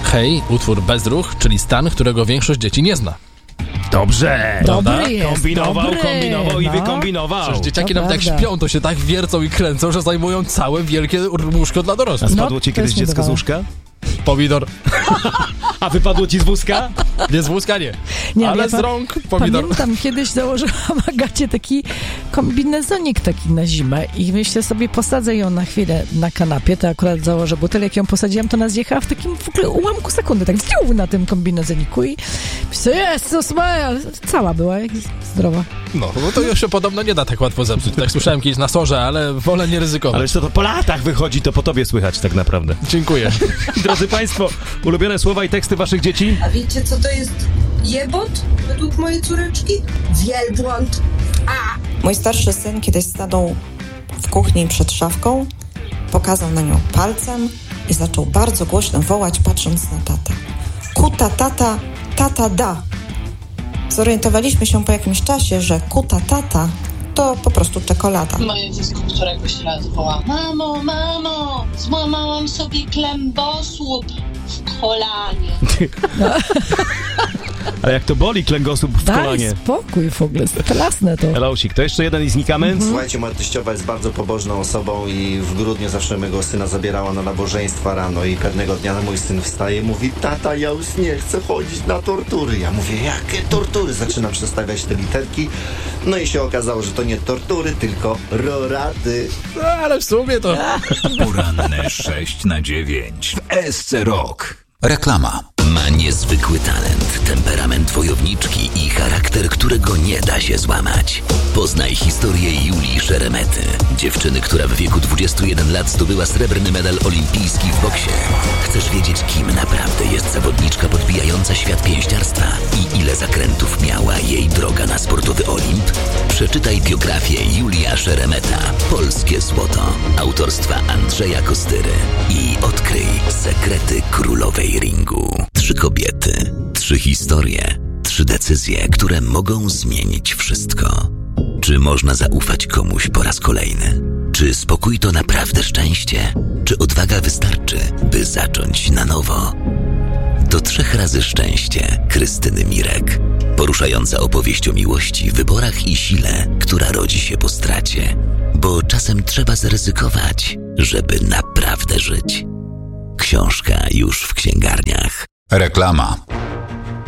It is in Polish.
Hej, utwór Bezruch, czyli stan, którego większość dzieci nie zna. Dobrze! Dobry jest, Kombinował dobry, i wykombinował. Przecież dzieciaki To nawet jak prawda. śpią, to się tak wiercą i kręcą, że zajmują całe wielkie łóżko dla A dorosłych. spadło ci to kiedyś jest dziecko z niebywałe. łóżka? Pomidor. A wypadło ci z wózka? Nie z wózka, nie. Nie, Ale ja z rąk pomidor. Pamiętam, kiedyś założyłam Agacie taki kombinezonik taki na zimę i myślę sobie, posadzę ją na chwilę na kanapie, to akurat założę butel, jak ją posadziłam, to ona zjechała w takim w ogóle ułamku sekundy, tak na tym kombinezoniku i myślę, Jezus Maria, cała była jak zdrowa. No to już się podobno nie da tak łatwo zepsuć. Tak słyszałem kiedyś na sorze, ale wolę nie ryzykować. Ale to po latach wychodzi, to po tobie słychać tak naprawdę. Dziękuję. Drodzy Państwo, ulubione słowa i teksty waszych dzieci? A wiecie, co to jest jebot według mojej córeczki? Wielbłąd. Mój starszy syn kiedyś stanął w kuchni przed szafką, pokazał na nią palcem i zaczął bardzo głośno wołać, patrząc na tatę. Kuta tata, tata da. Zorientowaliśmy się po jakimś czasie, że kuta tata to po prostu czekolada. Moje dziecko któregoś razu woła: Mamo, mamo, złamałam sobie klembosłup w kolanie. Ale jak to boli kręgosłup w Daj kolanie. spokój w ogóle, strasne to. Hello'sik, to jeszcze jeden i znikamy? Słuchajcie, moja teściowa jest bardzo pobożną osobą i w grudniu zawsze mego syna zabierała na nabożeństwa rano i pewnego dnia mój syn wstaje i mówi: tata, ja już nie chcę chodzić na tortury. Ja mówię: jakie tortury? Zaczynam przestawiać te literki, no i się okazało, że to nie tortury, tylko roraty. No, ale w sumie to... Poranne 6/9 w SC Rock. Reklama. Ma niezwykły talent, temperament wojowniczki i charakter, którego nie da się złamać. Poznaj historię Julii Szeremety, dziewczyny, która w wieku 21 lat zdobyła srebrny medal olimpijski w boksie. Chcesz wiedzieć, kim naprawdę jest zawodniczka podbijająca świat pięściarstwa i ile zakrętów miała jej droga na sportowy Olimp? Przeczytaj biografię Julia Szeremeta, Polskie Złoto, autorstwa Andrzeja Kostyry i odkryj sekrety królowej ringu. 3 kobiety, 3 historie, 3 decyzje, które mogą zmienić wszystko. Czy można zaufać komuś po raz kolejny? Czy spokój to naprawdę szczęście? Czy odwaga wystarczy, by zacząć na nowo? To 3 razy szczęście Krystyny Mirek. Poruszająca opowieść o miłości, wyborach i sile, która rodzi się po stracie. Bo czasem trzeba zaryzykować, żeby naprawdę żyć. Książka już w księgarniach. Reklama.